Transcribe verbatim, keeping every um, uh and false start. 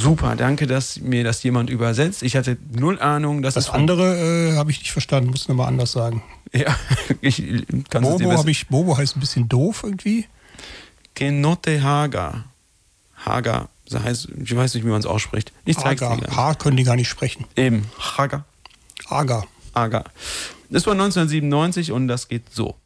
Super, danke, dass mir das jemand übersetzt. Ich hatte null Ahnung. Dass das andere äh, habe ich nicht verstanden, muss nochmal anders sagen. Ja, ich kann es Bobo, ich, Bobo heißt ein bisschen doof irgendwie. Kenote Haga. Haga, das heißt, ich weiß nicht, wie man es ausspricht. Ich zeig's dir gleich. H können die gar nicht sprechen. Eben, Haga. Haga. Haga. Das war neunzehnhundertsiebenundneunzig und das geht so.